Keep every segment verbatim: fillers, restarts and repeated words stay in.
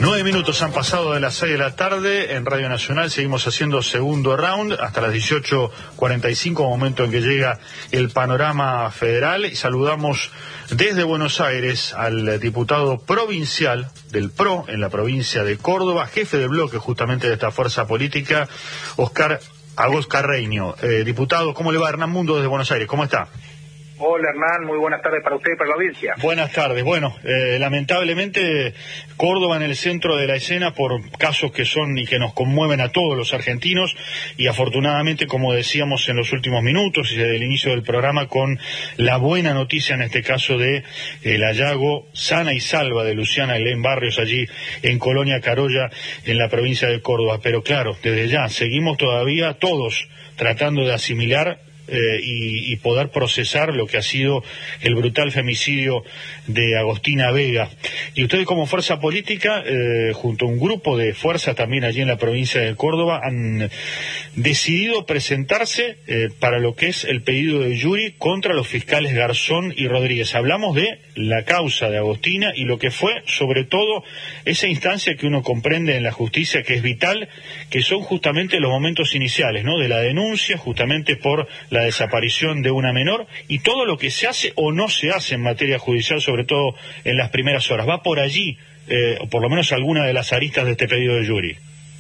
Nueve minutos han pasado de las seis de la tarde en Radio Nacional. Seguimos haciendo segundo round hasta las dieciocho cuarenta y cinco, momento en que llega el panorama federal. Y saludamos desde Buenos Aires al diputado provincial del P R O en la provincia de Córdoba, jefe de bloque justamente de esta fuerza política, Oscar Agos Carreño. Eh, diputado, ¿cómo le va? Hernán Mundo desde Buenos Aires, ¿cómo está? Hola Hernán, muy buenas tardes para usted y para la audiencia. Buenas tardes. Bueno, eh, lamentablemente Córdoba en el centro de la escena por casos que son y que nos conmueven a todos los argentinos, y afortunadamente, como decíamos en los últimos minutos y desde el inicio del programa, con la buena noticia en este caso de el hallazgo sana y salva de Luciana Helén Barrios allí en Colonia Carolla, en la provincia de Córdoba. Pero claro, desde ya seguimos todavía todos tratando de asimilar Eh, y, y poder procesar lo que ha sido el brutal femicidio de Agostina Vega. Y ustedes, como fuerza política, eh, junto a un grupo de fuerzas también allí en la provincia de Córdoba, han decidido presentarse eh, para lo que es el pedido de Yuri contra los fiscales Garzón y Rodríguez. Hablamos de la causa de Agostina y lo que fue, sobre todo, esa instancia que uno comprende en la justicia, que es vital, que son justamente los momentos iniciales, ¿no?, de la denuncia, justamente por la desaparición de una menor, y todo lo que se hace o no se hace en materia judicial, sobre todo en las primeras horas. Va por allí, eh, o por lo menos alguna de las aristas de este pedido de Yuri.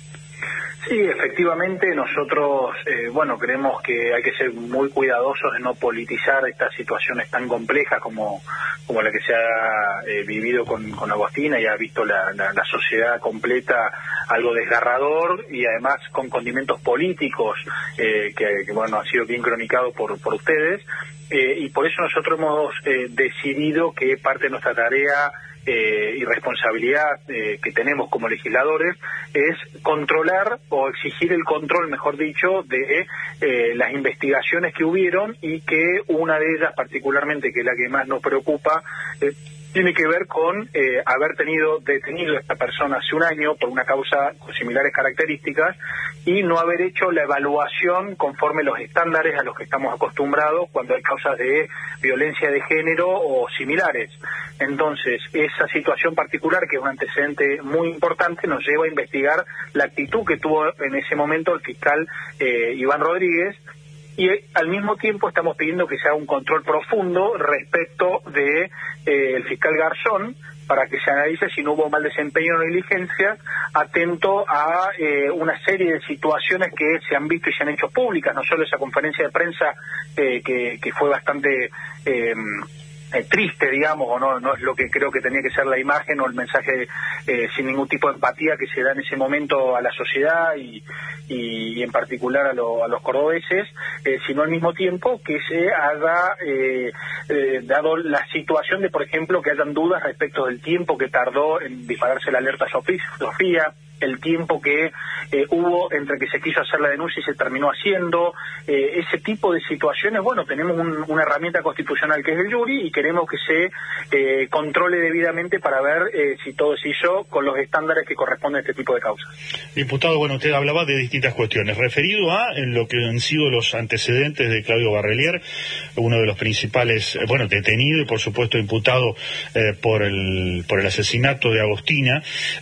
Sí, efectivamente, nosotros, eh, bueno, creemos que hay que ser muy cuidadosos de no politizar estas situaciones tan complejas como, como la que se ha eh, vivido con, con Agostina, y ha visto la, la, la sociedad completa algo desgarrador, y además con condimentos políticos eh, que, que, bueno, han sido bien cronicados por, por ustedes, eh, y por eso nosotros hemos eh, decidido que parte de nuestra tarea Eh, y responsabilidad eh, que tenemos como legisladores es controlar o exigir el control, mejor dicho, de eh, las investigaciones que hubieron, y que una de ellas particularmente, que es la que más nos preocupa, eh, tiene que ver con eh, haber tenido detenido a esta persona hace un año por una causa con similares características y no haber hecho la evaluación conforme los estándares a los que estamos acostumbrados cuando hay causas de violencia de género o similares. Entonces, esa situación particular, que es un antecedente muy importante, nos lleva a investigar la actitud que tuvo en ese momento el fiscal eh, Iván Rodríguez, y al mismo tiempo estamos pidiendo que se haga un control profundo respecto de eh, el fiscal Garzón, para que se analice si no hubo mal desempeño o negligencia, atento a eh, una serie de situaciones que se han visto y se han hecho públicas, no solo esa conferencia de prensa eh, que, que fue bastante eh, eh, triste, digamos, o no, no es lo que creo que tenía que ser la imagen o el mensaje eh, sin ningún tipo de empatía que se da en ese momento a la sociedad y, y, y en particular a, lo, a los cordobeses, eh, sino al mismo tiempo que se haga, eh, eh, dado la situación de, por ejemplo, que hayan dudas respecto del tiempo que tardó en dispararse la alerta Sofía, el tiempo que eh, hubo entre que se quiso hacer la denuncia y se terminó haciendo, eh, ese tipo de situaciones. Bueno, tenemos un, una herramienta constitucional que es el Yuri, y queremos que se eh, controle debidamente para ver eh, si todo se hizo con los estándares que corresponden a este tipo de causas. Diputado, bueno, usted hablaba de distintas cuestiones, referido a en lo que han sido los antecedentes de Claudio Barrelier, uno de los principales, eh, bueno, detenido y por supuesto imputado eh, por el por el asesinato de Agostina.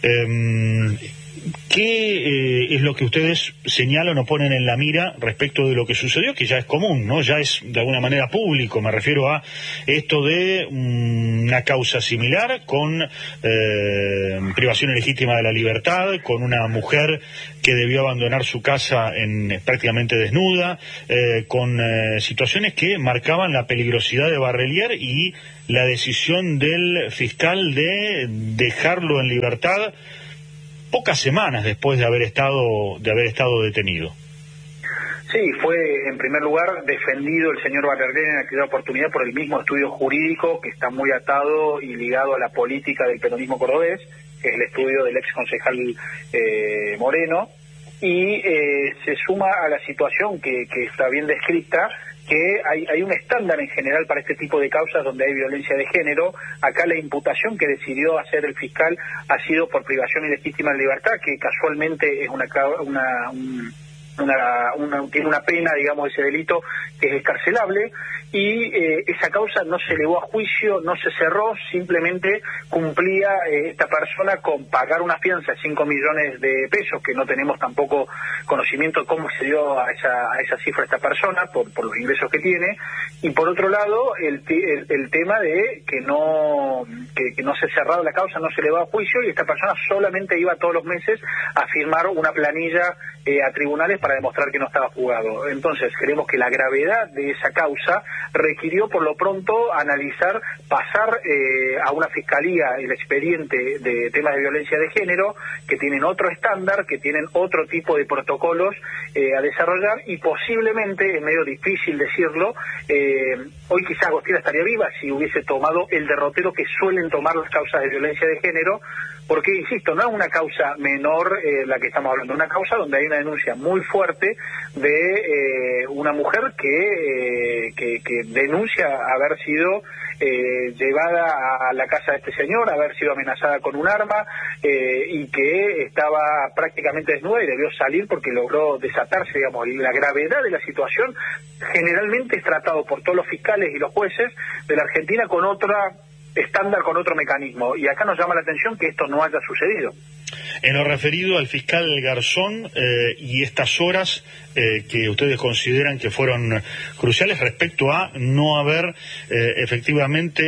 Eh, ¿Qué eh, es lo que ustedes señalan o ponen en la mira respecto de lo que sucedió, que ya es común, ¿no? Ya es de alguna manera público? Me refiero a esto de um, una causa similar con eh, privación ilegítima de la libertad, con una mujer que debió abandonar su casa en prácticamente desnuda, eh, con eh, situaciones que marcaban la peligrosidad de Barrelier y la decisión del fiscal de dejarlo en libertad pocas semanas después de haber estado de haber estado detenido. Sí, fue en primer lugar defendido el señor Barrelier en aquella oportunidad por el mismo estudio jurídico que está muy atado y ligado a la política del peronismo cordobés, que es el estudio del ex concejal eh, Moreno, y eh, se suma a la situación que, que está bien descrita, que hay, hay un estándar en general para este tipo de causas donde hay violencia de género. Acá la imputación que decidió hacer el fiscal ha sido por privación ilegítima de libertad, que casualmente es una, una un, una, una, tiene una pena, digamos, ese delito que es escarcelable, y eh, esa causa no se elevó a juicio, no se cerró, simplemente cumplía eh, esta persona con pagar una fianza de cinco millones de pesos, que no tenemos tampoco conocimiento de cómo se dio a esa, a esa cifra esta persona, por, por los ingresos que tiene, y por otro lado, el, el, el tema de que no que, que no se cerraba la causa, no se elevó a juicio, y esta persona solamente iba todos los meses a firmar una planilla eh, a tribunales para demostrar que no estaba juzgado. Entonces, creemos que la gravedad de esa causa requirió por lo pronto analizar, pasar eh, a una fiscalía el expediente de temas de violencia de género, que tienen otro estándar, que tienen otro tipo de protocolos eh, a desarrollar, y posiblemente, es medio difícil decirlo, eh, hoy quizás Agostina estaría viva si hubiese tomado el derrotero que suelen tomar las causas de violencia de género, porque, insisto, no es una causa menor eh, la que estamos hablando, una causa donde hay una denuncia muy fuerte de eh, una mujer que, eh, que, que denuncia haber sido eh, llevada a la casa de este señor, haber sido amenazada con un arma, eh, y que estaba prácticamente desnuda y debió salir porque logró desatarse, digamos. Y la gravedad de la situación generalmente es tratado por todos los fiscales y los jueces de la Argentina con otra estándar, con otro mecanismo, y acá nos llama la atención que esto no haya sucedido. En lo referido al fiscal Garzón eh, y estas horas eh, que ustedes consideran que fueron cruciales respecto a no haber eh, efectivamente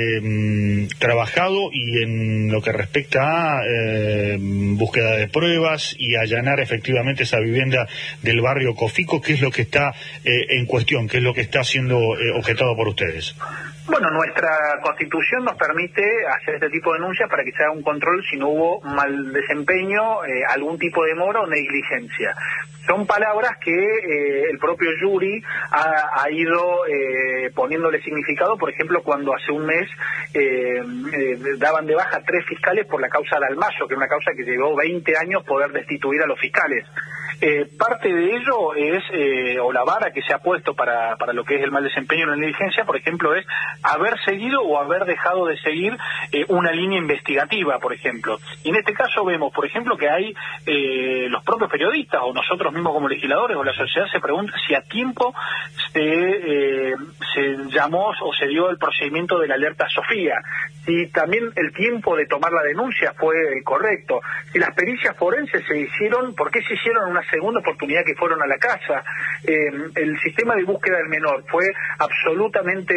eh, trabajado, y en lo que respecta a eh, búsqueda de pruebas y allanar efectivamente esa vivienda del barrio Cofico, ¿qué es lo que está eh, en cuestión? ¿Qué es lo que está siendo eh, objetado por ustedes? Bueno, nuestra Constitución nos permite hacer este tipo de denuncias para que se haga un control si no hubo mal desempeño, eh, algún tipo de demora o negligencia. Son palabras que eh, el propio jury ha, ha ido eh, poniéndole significado, por ejemplo, cuando hace un mes eh, eh, daban de baja tres fiscales por la causa de Almazo, que es una causa que llevó veinte años poder destituir a los fiscales. Eh, parte de ello es, eh, o la vara que se ha puesto para, para lo que es el mal desempeño y la negligencia, por ejemplo, es haber seguido o haber dejado de seguir eh, una línea investigativa, por ejemplo. Y en este caso vemos, por ejemplo, que hay eh, los propios periodistas o nosotros mismos como legisladores o la sociedad se pregunta si a tiempo se, eh, se llamó o se dio el procedimiento de la alerta Sofía, si también el tiempo de tomar la denuncia fue correcto, si las pericias forenses se hicieron, ¿por qué se hicieron en una segunda oportunidad que fueron a la casa? Eh, el sistema de búsqueda del menor fue absolutamente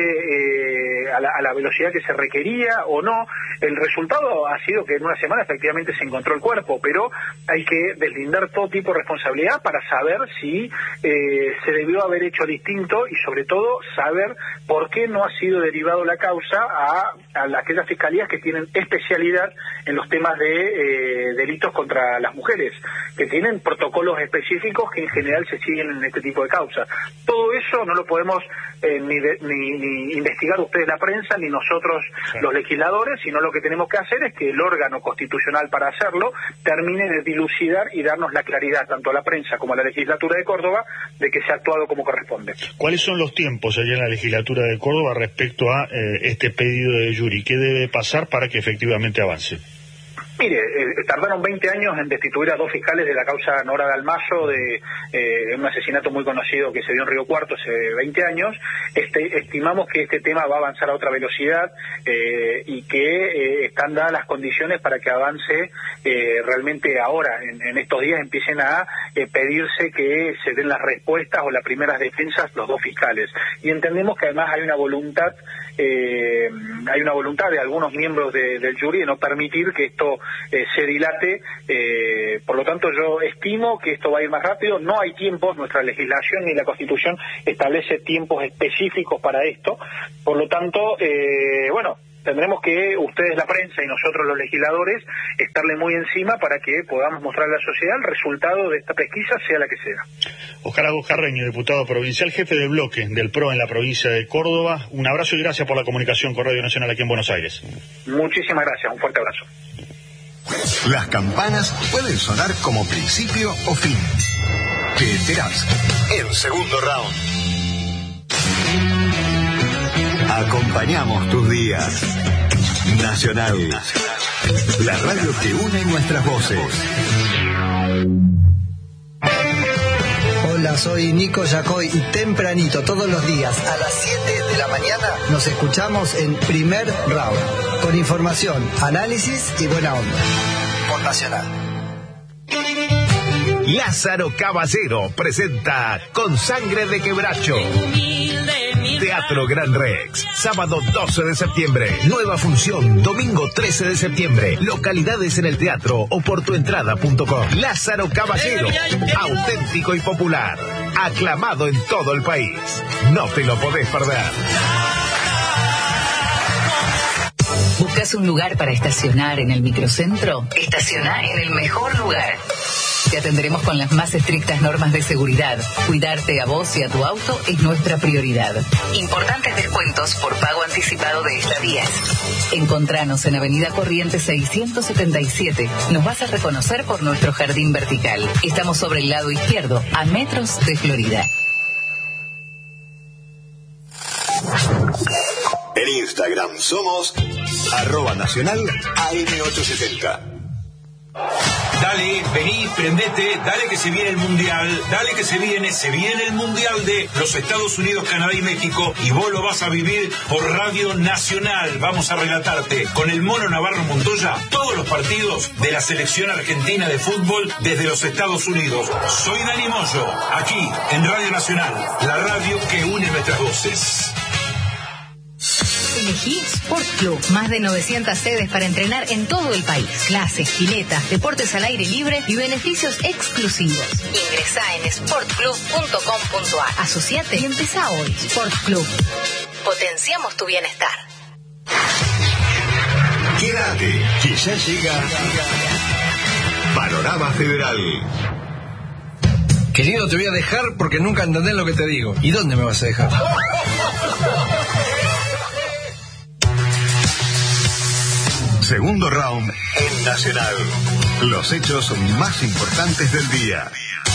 eh, a, la, a la velocidad que se requería o no. El resultado ha sido que en una semana efectivamente se encontró el cuerpo, pero hay que deslindar todo tipo de responsabilidad para saber si eh, se debió haber hecho distinto, y sobre todo saber por qué no ha sido derivado la causa a, a la, aquellas fiscalías que tienen especialidad en los temas de eh, delitos contra las mujeres, que tienen protocolos específicos que en general se siguen en este tipo de causas. Todo eso no lo podemos eh, ni, de, ni, ni investigar ustedes, la prensa, ni nosotros, sí, los legisladores, sino lo que tenemos que hacer es que el órgano constitucional para hacerlo termine de dilucidar y darnos la claridad, tanto a la prensa como a la legislatura de Córdoba, de que se ha actuado como corresponde. ¿Cuáles son los tiempos allá en la legislatura de Córdoba respecto a eh, este pedido de jury? ¿Qué debe pasar para que efectivamente avance? Mire, eh, tardaron veinte años en destituir a dos fiscales de la causa Nora Dalmazo, de eh, un asesinato muy conocido que se dio en Río Cuarto hace veinte años. Este, estimamos que este tema va a avanzar a otra velocidad eh, y que eh, están dadas las condiciones para que avance eh, realmente ahora, en, en estos días empiecen a eh, pedirse que se den las respuestas o las primeras defensas los dos fiscales. Y entendemos que además hay una voluntad eh, hay una voluntad de algunos miembros de, del jury de no permitir que esto eh, se dilate, eh, por lo tanto yo estimo que esto va a ir más rápido. No hay tiempos, nuestra legislación ni la Constitución establece tiempos específicos para esto, por lo tanto, eh, bueno, tendremos que ustedes, la prensa, y nosotros los legisladores, estarle muy encima para que podamos mostrarle a la sociedad el resultado de esta pesquisa, sea la que sea. Oscar Agos Carreño, diputado provincial, jefe de bloque del P R O en la provincia de Córdoba. Un abrazo y gracias por la comunicación con Radio Nacional aquí en Buenos Aires. Muchísimas gracias, un fuerte abrazo. Las campanas pueden sonar como principio o fin. Te enterás en segundo round. Acompañamos tus días. Nacional. La radio que une nuestras voces. Hola, soy Nico Yacoy y tempranito, todos los días, a las siete de la mañana, nos escuchamos en Primer Round, con información, análisis y buena onda. Por Nacional. Lázaro Caballero presenta Con Sangre de Quebracho. Teatro Gran Rex, sábado doce de septiembre. Nueva función, domingo trece de septiembre. Localidades en el teatro o por tuentrada punto com. Lázaro Caballero, auténtico y popular. Aclamado en todo el país. No te lo podés perder. ¿Buscas un lugar para estacionar en el microcentro? Estaciona en el mejor lugar. Te atenderemos con las más estrictas normas de seguridad. Cuidarte a vos y a tu auto es nuestra prioridad. Importantes descuentos por pago anticipado de estadías. Encontranos en Avenida Corrientes seiscientos setenta y siete. Nos vas a reconocer por nuestro jardín vertical. Estamos sobre el lado izquierdo, a metros de Florida. En Instagram somos arroba nacional A M ochocientos setenta. Dale, vení, prendete, dale que se viene el Mundial, dale que se viene, se viene el Mundial de los Estados Unidos, Canadá y México, y vos lo vas a vivir por Radio Nacional. Vamos a relatarte con el Mono Navarro Montoya todos los partidos de la selección argentina de fútbol desde los Estados Unidos. Soy Dani Moyo, aquí en Radio Nacional, la radio que une nuestras voces. Elegí Sport Club. Más de novecientas sedes para entrenar en todo el país. Clases, piletas, deportes al aire libre y beneficios exclusivos. Ingresá en sport club punto com punto a r. Asociate y empezá hoy. Sport Club. Potenciamos tu bienestar. Quédate, que ya llega Panorama Federal. Querido, te voy a dejar porque nunca entendés lo que te digo. ¿Y dónde me vas a dejar? Segundo round en Nacional. Los hechos más importantes del día.